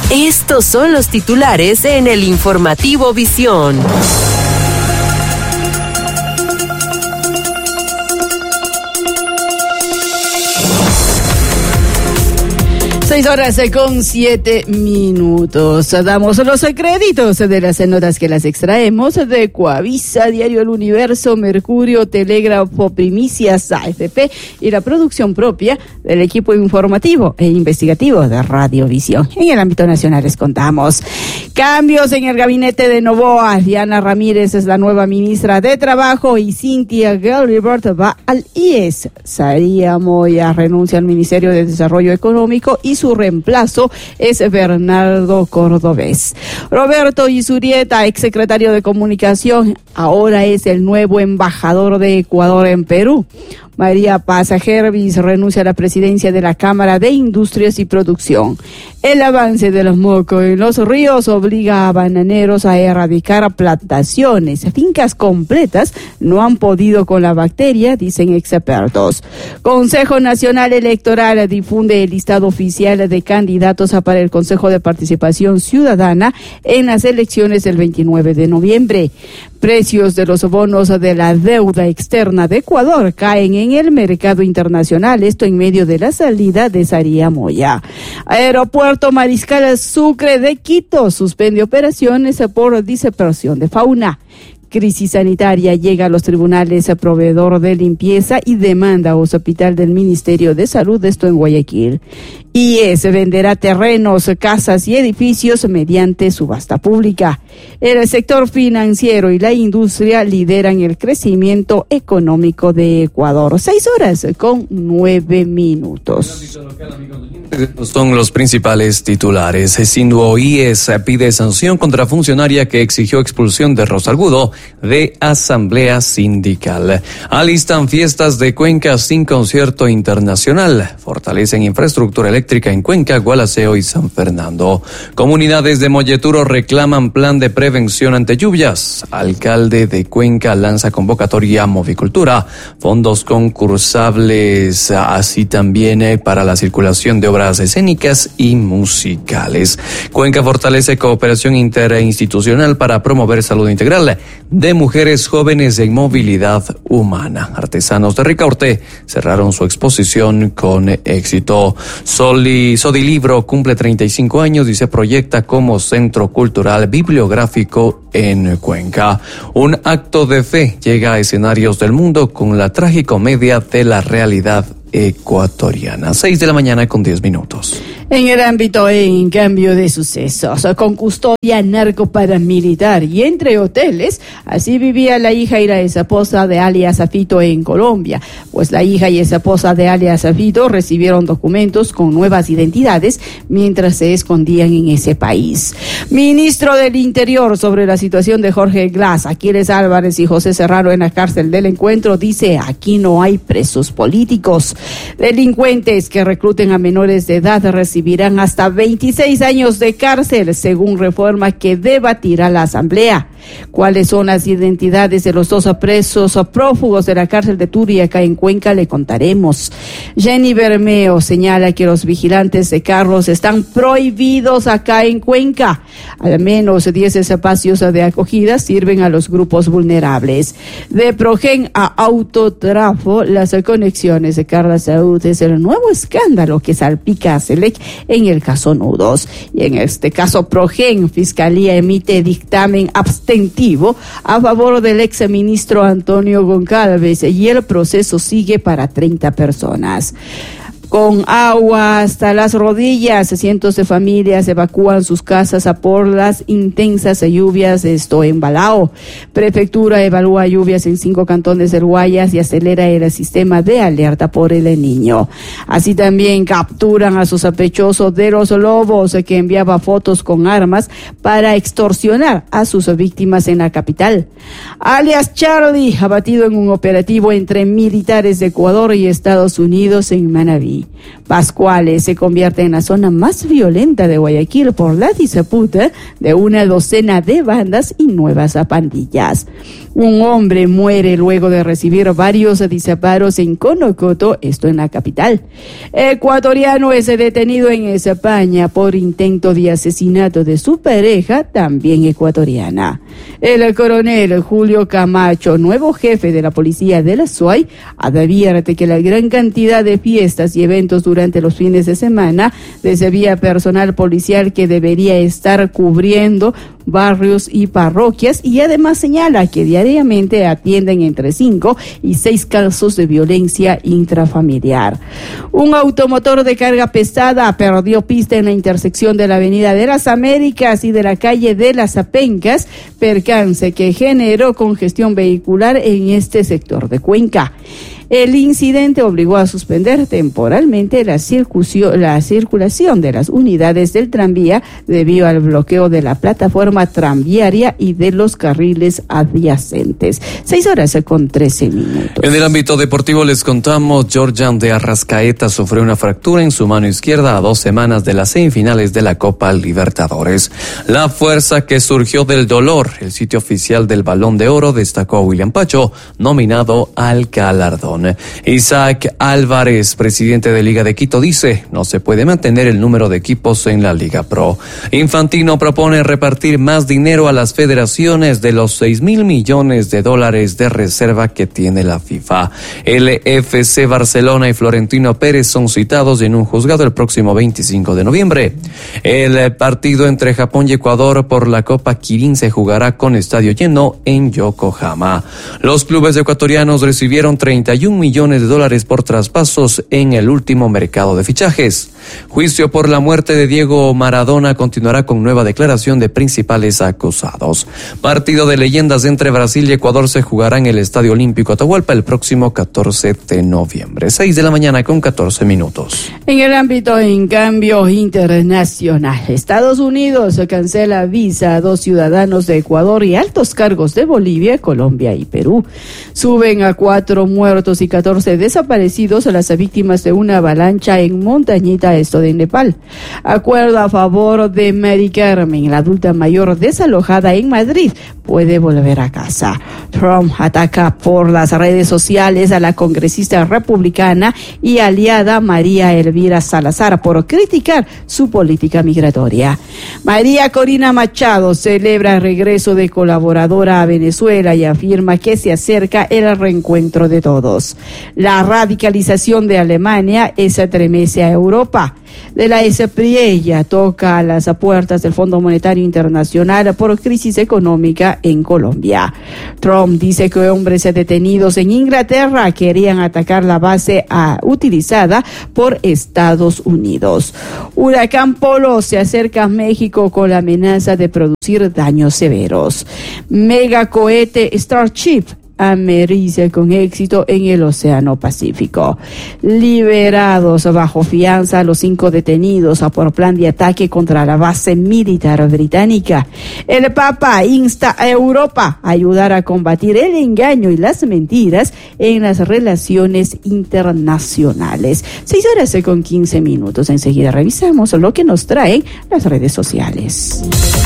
Estos son los titulares en el informativo Visión. 6:07. Damos los créditos de las notas que las extraemos de Coavisa, Diario El Universo, Mercurio, Telégrafo, Primicias, AFP y la producción propia del equipo informativo e investigativo de Radiovisión. En el ámbito nacional les contamos cambios en el gabinete de Novoa. Diana Ramírez es la nueva ministra de Trabajo y Cynthia Gelibert va al IES. Saría Moya renuncia al Ministerio de Desarrollo Económico y su reemplazo es Bernardo Cordobés. Roberto Isurieta, exsecretario de Comunicación, ahora es el nuevo embajador de Ecuador en Perú. María Paz Gervis renuncia a la presidencia de la Cámara de Industrias y Producción. El avance de los mocos en los ríos obliga a bananeros a erradicar plantaciones. Fincas completas no han podido con la bacteria, dicen expertos. Consejo Nacional Electoral difunde el listado oficial de candidatos para el Consejo de Participación Ciudadana en las elecciones del 29 de noviembre. Precios de los bonos de la deuda externa de Ecuador caen en el mercado internacional, esto en medio de la salida de Saría Moya. Aeropuerto Mariscal Sucre de Quito suspende operaciones por dispersión de fauna. Crisis sanitaria llega a los tribunales a proveedor de limpieza y demanda a hospital del Ministerio de Salud, esto en Guayaquil. IES venderá terrenos, casas y edificios mediante subasta pública. El sector financiero y la industria lideran el crecimiento económico de Ecuador. 6:09. Son los principales titulares. Sinduo IES pide sanción contra funcionaria que exigió expulsión de Rosalgudo de asamblea sindical. Alistan fiestas de Cuenca sin concierto internacional. Fortalecen infraestructura eléctrica en Cuenca, Gualaceo y San Fernando. Comunidades de Molleturo reclaman plan de prevención ante lluvias. Alcalde de Cuenca lanza convocatoria a Movicultura. Fondos concursables, así también para la circulación de obras escénicas y musicales. Cuenca fortalece cooperación interinstitucional para promover salud integral de mujeres jóvenes en movilidad humana. Artesanos de Ricaurte cerraron su exposición con éxito. Sodilibro cumple 35 años y se proyecta como centro cultural bibliográfico en Cuenca. Un acto de fe llega a escenarios del mundo con la tragicomedia de la realidad ecuatoriana. 6:10 a.m. En el ámbito, en cambio de sucesos, con custodia narco-paramilitar y entre hoteles, así vivía la hija y la esposa de alias Afito en Colombia, pues la hija y esposa de alias Afito recibieron documentos con nuevas identidades mientras se escondían en ese país. Ministro del Interior sobre la situación de Jorge Glass, Aquiles Álvarez y José Serrano en la cárcel del Encuentro, dice: aquí no hay presos políticos. Delincuentes que recluten a menores de edad recibirán hasta 26 años de cárcel, según reforma que debatirá la Asamblea. ¿Cuáles son las identidades de los 2 presos prófugos de la cárcel de Turi acá en Cuenca? Le contaremos. Jenny Bermeo señala que los vigilantes de carros están prohibidos acá en Cuenca. Al menos 10 espacios de acogida sirven a los grupos vulnerables. De Progen a Autotrafo, las conexiones de Carla Saúd es el nuevo escándalo que salpica a Selec en el caso Nudos. Y en este caso Progen, Fiscalía emite dictamen abstentivo a favor del exministro Antonio Goncalves y el proceso sigue para 30 personas. Con agua hasta las rodillas, cientos de familias evacúan sus casas por las intensas lluvias, esto en Balao. Prefectura evalúa lluvias en 5 cantones del Guayas y acelera el sistema de alerta por el Niño. Así también capturan a su sospechoso de los Lobos, que enviaba fotos con armas para extorsionar a sus víctimas en la capital. Alias Charlie, abatido en un operativo entre militares de Ecuador y Estados Unidos en Manabí. Cuni. Pascuales se convierte en la zona más violenta de Guayaquil por la disputa de una docena de bandas y nuevas pandillas. Un hombre muere luego de recibir varios disparos en Conocoto, esto en la capital. Ecuatoriano es detenido en España por intento de asesinato de su pareja, también ecuatoriana. El coronel Julio Camacho, nuevo jefe de la policía de la SUAY, advierte que la gran cantidad de fiestas y eventos durante los fines de semana desvía personal policial que debería estar cubriendo barrios y parroquias, y además señala que diariamente atienden entre 5 y 6 casos de violencia intrafamiliar. Un automotor de carga pesada perdió pista en la intersección de la Avenida de las Américas y de la calle de las Apencas, percance que generó congestión vehicular en este sector de Cuenca. El incidente obligó a suspender temporalmente la circulación de las unidades del tranvía debido al bloqueo de la plataforma tranviaria y de los carriles adyacentes. 6:13. En el ámbito deportivo les contamos, Georgian de Arrascaeta sufrió una fractura en su mano izquierda a 2 semanas de las semifinales de la Copa Libertadores. La fuerza que surgió del dolor, el sitio oficial del Balón de Oro destacó a William Pacho, nominado al galardón. Isaac Álvarez, presidente de Liga de Quito, dice: no se puede mantener el número de equipos en la Liga Pro. Infantino propone repartir más dinero a las federaciones de los $6,000 millones de reserva que tiene la FIFA. El FC Barcelona y Florentino Pérez son citados en un juzgado el próximo 25 de noviembre. El partido entre Japón y Ecuador por la Copa Kirin se jugará con estadio lleno en Yokohama. Los clubes ecuatorianos recibieron $31 millones por traspasos en el último mercado de fichajes. Juicio por la muerte de Diego Maradona continuará con nueva declaración de principales acusados. Partido de leyendas entre Brasil y Ecuador se jugará en el Estadio Olímpico Atahualpa el próximo 14 de noviembre, 6:14 a.m. En el ámbito, en cambio, internacional, Estados Unidos cancela visa a 2 ciudadanos de Ecuador y altos cargos de Bolivia, Colombia y Perú. Suben a 4 muertos y 14 desaparecidos a las víctimas de una avalancha en Montañita, esto de Nepal. Acuerdo a favor de Mary Carmen, la adulta mayor desalojada en Madrid, puede volver a casa. Trump ataca por las redes sociales a la congresista republicana y aliada María Elvira Salazar por criticar su política migratoria. María Corina Machado celebra el regreso de colaboradora a Venezuela y afirma que se acerca el reencuentro de todos. La radicalización de Alemania estremece a Europa. De la Espriella toca a las puertas del Fondo Monetario Internacional por crisis económica en Colombia. Trump dice que hombres detenidos en Inglaterra querían atacar la base utilizada por Estados Unidos. Huracán Polo se acerca a México con la amenaza de producir daños severos. Megacohete Starship ameriza con éxito en el Océano Pacífico. Liberados bajo fianza los 5 detenidos por plan de ataque contra la base militar británica. El Papa insta a Europa a ayudar a combatir el engaño y las mentiras en las relaciones internacionales. 6:15 a.m. Enseguida revisamos lo que nos traen las redes sociales.